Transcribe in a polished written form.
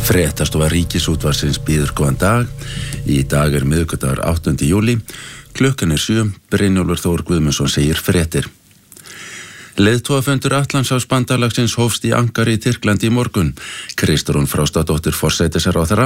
Fréttastofa Ríkisútvarpsins býður góðan dag. Í dag miðvikudagur 8. júlí. Klukkan 7. Brynjólfur Þór Guðmundsson segir fréttir. Leiðtogafundur Atlantshafsbandalagsins hófst í Ankara í Tyrklandi í morgun. Kristrún Frostadóttir forsætisráðherra